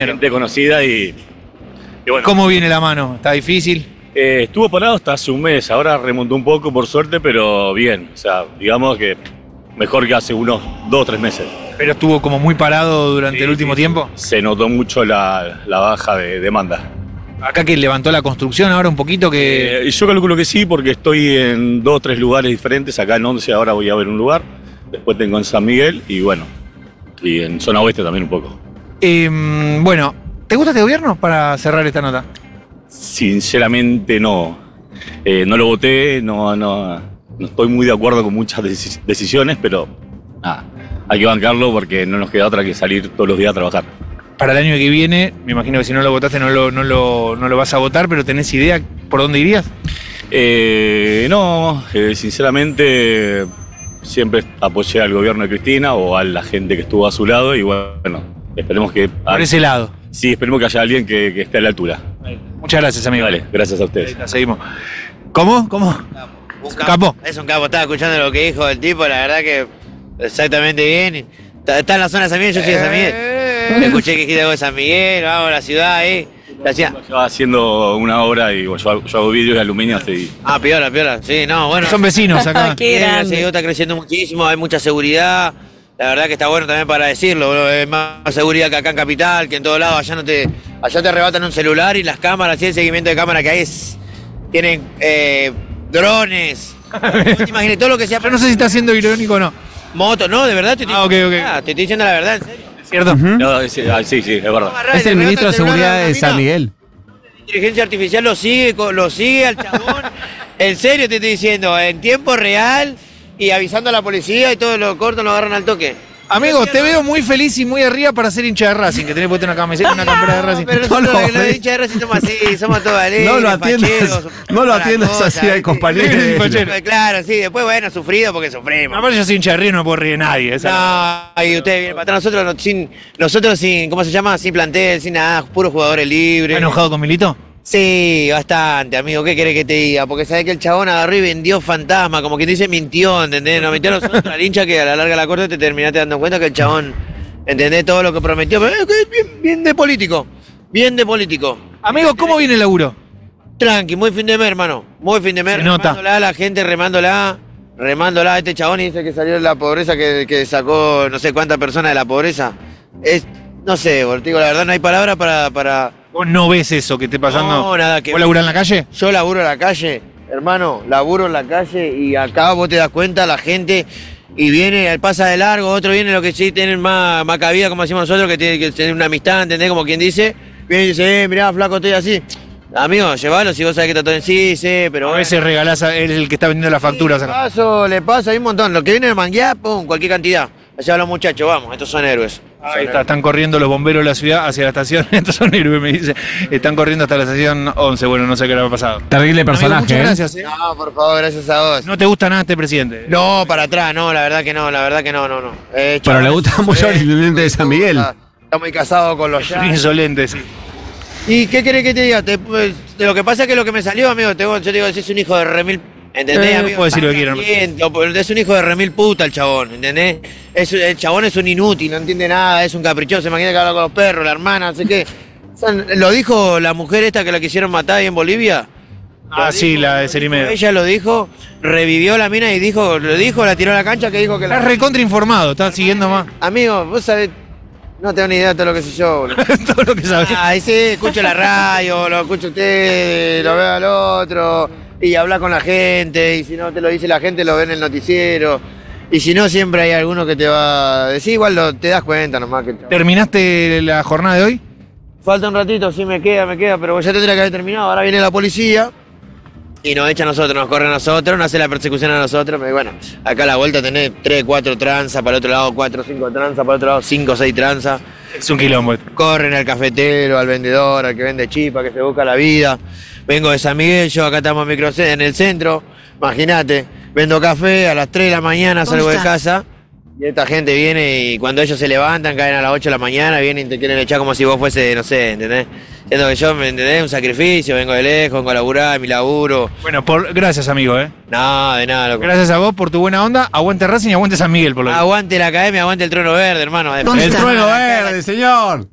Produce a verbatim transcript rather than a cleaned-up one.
gente conocida y, y bueno. ¿Cómo viene la mano? ¿Está difícil? Eh, estuvo parado hasta hace un mes, ahora remontó un poco por suerte, pero bien. O sea, digamos que mejor que hace unos dos o tres meses. ¿Pero estuvo como muy parado durante Sí, el último sí, tiempo? Se notó mucho la, la baja de demanda. Acá que levantó la construcción ahora un poquito que... Eh, yo calculo que sí, porque estoy en dos o tres lugares diferentes. Acá en Once ahora voy a ver un lugar, después tengo en San Miguel y bueno, y en zona oeste también un poco. Eh, bueno, ¿te gusta este gobierno para cerrar esta nota? Sinceramente no. Eh, no lo voté, no, no, no estoy muy de acuerdo con muchas deci- decisiones, pero nada, hay que bancarlo porque no nos queda otra que salir todos los días a trabajar. Para el año que viene, me imagino que si no lo votaste no lo, no lo, no lo vas a votar, pero ¿tenés idea por dónde irías? Eh, no, eh, sinceramente siempre apoyé al gobierno de Cristina o a la gente que estuvo a su lado y bueno, esperemos que... Por ese lado. Sí, esperemos que haya alguien que, que esté a la altura. Muchas gracias, amigo. Vale, gracias a ustedes. La seguimos. ¿Cómo? ¿Cómo? Un Capo. Es un capo, estaba escuchando lo que dijo el tipo, la verdad que exactamente bien. Está, está en la zona de San Miguel, yo soy de San Miguel. Escuché que dijiste algo de San Miguel, vamos a la ciudad ahí. La ciudad. Yo haciendo una obra y bueno, yo, hago, yo hago vídeos de aluminio y... Ah, piola, piola, sí, no, bueno. Son vecinos acá. Sí, la ciudad está creciendo muchísimo, hay mucha seguridad. La verdad que está bueno también para decirlo, bro. Es más seguridad que acá en Capital, que en todos lados. Allá no te, allá te arrebatan un celular y las cámaras, y el seguimiento de cámara que hay es, tienen eh, drones. No te imaginas todo lo que sea. Pero no sé si está siendo irónico o no. Moto, no, de verdad te estoy, Ah, ok, ok. ah, te estoy diciendo la verdad, en serio. ¿Cierto? No, sí, ah, sí, sí, es verdad. Es el ministro de Seguridad de San Miguel. La inteligencia artificial lo sigue, co- lo sigue al chabón. En serio te estoy diciendo, en tiempo real y avisando a la policía y todo lo corto lo agarran al toque. Amigo, te veo muy feliz y muy arriba para ser hincha de Racing, que tenés puesto una camiseta, una campera de Racing. Pero nosotros No, no, los eh. hinchas de Racing somos así, somos todos alegres, No lo atiendas, facheros, no lo para atiendas cosas, así al ¿viste? compañero. Fachero. Claro, sí, después bueno, sufrido porque sufrimos. Aparte yo soy hincha de Río, no me puedo reír de nadie. esa- No, y ustedes vienen para atrás, nosotros, no- sin, nosotros sin, ¿cómo se llama? Sin plantel, sin nada, puros jugadores libres. ¿Estás enojado con Milito? Sí, bastante, amigo. ¿Qué querés que te diga? Porque sabés que el chabón agarró y vendió fantasma, como quien dice, mintió, ¿entendés? Nos mintió a nosotros, al hincha que a la larga de la corte te terminaste dando cuenta que el chabón, ¿entendés? Todo lo que prometió, pero es que es bien, bien de político, bien de político. Amigo, ¿cómo viene el laburo? Tranqui, muy fin de mes, hermano. Muy fin de mes. Se nota. Remándola, la gente remándola, remándola. Este chabón y dice que salió de la pobreza, que, que sacó no sé cuántas personas de la pobreza. Es, no sé, boludo, te digo, la verdad no hay palabra para... para... ¿Vos no ves eso que esté pasando? No, nada que ¿Vos laburás en la calle? Yo laburo en la calle, hermano, laburo en la calle y acá vos te das cuenta, la gente y viene, pasa de largo, otro viene lo que sí tienen más, más cabida, como decimos nosotros, que tiene que tener una amistad, ¿entendés? Como quien dice, viene y dice, eh, mirá, flaco, estoy así. Amigo, llévalo si vos sabés que está todo en sí, sí, pero A bueno. veces regalás, a, él es el que está vendiendo las facturas Le acá. paso, le pasa, hay un montón. Lo que viene de manguear, pum, cualquier cantidad. Allá los muchachos, vamos, estos son héroes. Ahí está, están corriendo los bomberos de la ciudad hacia la estación. Estos son héroes, me dice. Están corriendo hasta la estación once. Bueno, no sé qué le ha pasado. Terrible Amigo, personaje, muchas ¿eh? gracias. ¿eh? No, por favor, gracias a vos. ¿No te gusta nada este presidente? No, para atrás, no, la verdad que no, la verdad que no, no, no. Eh, Pero le chabón, gusta mucho el eh, intendente de San Miguel. Está, está muy casado con los Es un ya. insolente, sí. ¿Y qué querés que te diga? Te- pues, de lo que pasa es que lo que me salió, amigo, te, yo te digo, es un hijo de remil. ¿Entendés, Eh, amigo? puedo decir lo que quieran. Bien, lo- Es un hijo de remil puta el chabón, ¿entendés? Es, el chabón es un inútil, no entiende nada, es un caprichoso, imagina que habla con los perros, la hermana, no sé qué. Son- Lo dijo la mujer esta que la quisieron matar ahí en Bolivia. Ah, Lo sí, dijo, la de lo Cerimedo. dijo, Ella lo dijo, revivió la mina y dijo, lo dijo, la tiró a la cancha que dijo que la... Estás recontra informado, estás siguiendo más Amigo, vos sabés, no tengo ni idea de todo lo que sé yo, boludo. todo lo que sabes. Ah, sí, escucho la radio, lo escucho usted, lo veo al otro, y habla con la gente, y si no te lo dice la gente, lo ve en el noticiero. Y si no, siempre hay alguno que te va a decir, igual lo, te das cuenta nomás que... ¿Terminaste la jornada de hoy? Falta un ratito, sí me queda, me queda, pero ya tendría que haber terminado. Ahora viene la policía y nos echa a nosotros, nos corre a nosotros, nos hace la persecución a nosotros. Pero bueno, acá a la vuelta tenés tres, cuatro tranzas, para el otro lado cuatro, cinco tranzas, para el otro lado cinco, seis tranzas. Es un quilombo. Corren al cafetero, al vendedor, al que vende chipa, que se busca la vida. Vengo de San Miguel, yo acá estamos en, micro, en el centro, imagínate, vendo café, a las tres de la mañana salgo de casa y esta gente viene y cuando ellos se levantan, caen a las ocho de la mañana, vienen y te quieren echar como si vos fuese, no sé, ¿entendés? Siendo que yo, ¿me entendés? Un sacrificio, vengo de lejos, vengo a laburar, mi laburo. Bueno, por, gracias, amigo, ¿eh? No, de nada, loco. Gracias a vos por tu buena onda. Aguante Racing y aguante San Miguel, por lo que... Aguante la academia, aguante el trono verde, hermano. El trueno verde, señor.